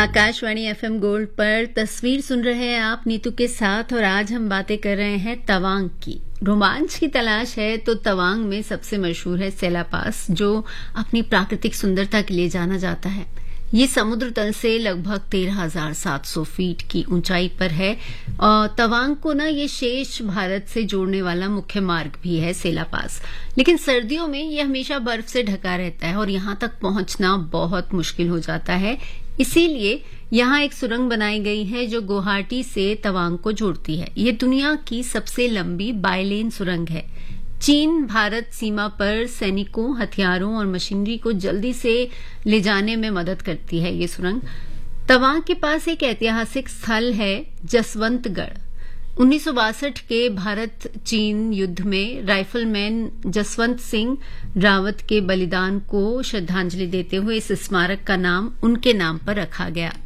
Akashvani FM gold पर तस्वीर सुन रहे हैं आप नीतू के साथ। और आज हम बातें कर रहे हैं तवांग की। रोमांच की तलाश है तो तवांग में सबसे मशहूर है सेला पास, जो अपनी प्राकृतिक सुंदरता के लिए जाना जाता है। ये समुद्र तल से लगभग 13,700 फीट की ऊंचाई पर है। और तवांग को ना ये शेष भारत से जोड़ने वाला मुख्य मार्ग भी है सेला पास। लेकिन सर्दियों में ये हमेशा बर्फ से ढका रहता है और यहाँ तक पहुंचना बहुत मुश्किल हो जाता है। इसीलिए यहाँ एक सुरंग बनाई गई है जो गुवाहाटी से तवांग को जोड़ती है। ये दुनिया की सबसे लंबी बाइलेन सुरंग है। चीन भारत सीमा पर सैनिकों, हथियारों और मशीनरी को जल्दी से ले जाने में मदद करती है ये सुरंग। तवांग के पास एक ऐतिहासिक स्थल है जसवंतगढ़। 1962 के भारत चीन युद्ध में राइफलमैन जसवंत सिंह रावत के बलिदान को श्रद्धांजलि देते हुए इस स्मारक का नाम उनके नाम पर रखा गया।